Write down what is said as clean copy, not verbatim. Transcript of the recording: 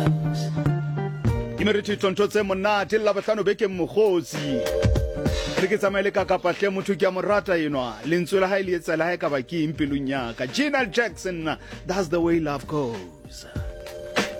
Imeriti tontotse monate la batlano beke mogotsi re ke tsamaile ka kapahle motho ke a morata enwa lentswe la hae le etsa la hae ka baki impelung ya ka Gina Jackson, that's the way love goes.